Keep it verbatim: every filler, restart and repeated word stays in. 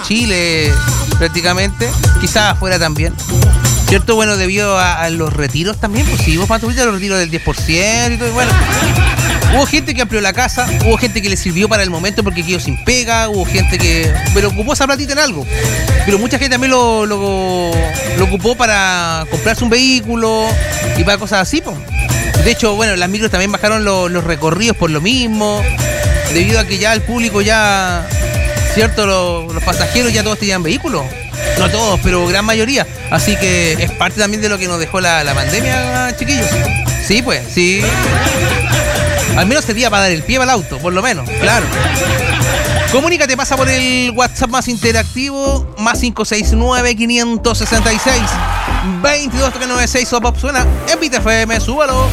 Chile prácticamente, quizás afuera también. ¿Cierto? Bueno, debido a, a los retiros también, pues sí, vos mantuviste los retiros del diez por ciento y todo, y bueno. Hubo gente que amplió la casa, hubo gente que le sirvió para el momento porque quedó sin pega, hubo gente que... pero ocupó esa platita en algo. Pero mucha gente también lo, lo, lo ocupó para comprarse un vehículo y para cosas así, pues. De hecho, bueno, las micros también bajaron lo, los recorridos por lo mismo, debido a que ya el público ya... ¿cierto? Los, los pasajeros ya todos tenían vehículos. No todos, pero gran mayoría. Así que es parte también de lo que nos dejó la, la pandemia, chiquillos. Sí, pues, sí. Al menos servía para dar el pie al auto, por lo menos, claro. Comunícate, pasa por el WhatsApp más interactivo, más cinco seis nueve, cinco seis seis, dos dos tres nueve seis, o Pop suena en Vita F M, súbalo.